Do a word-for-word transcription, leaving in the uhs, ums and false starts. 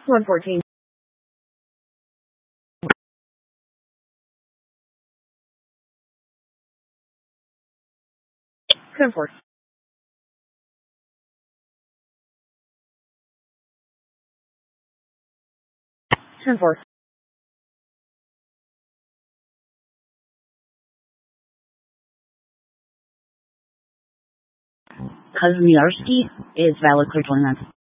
one fourteen. ten four. ten four. Kazmierski is valid, clear twenty-nine.